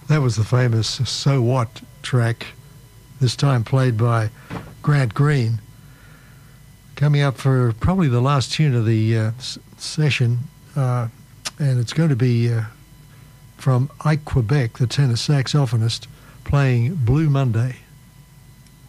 That was the famous So What track, this time played by Grant Green. Coming up for probably the last tune of the session, and it's going to be from Ike Quebec, the tenor saxophonist, playing Blue Monday.